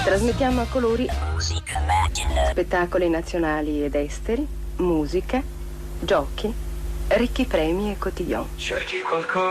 Trasmettiamo a colori spettacoli nazionali ed esteri, musica, giochi, ricchi premi e cotillon. Cerchi qualcosa.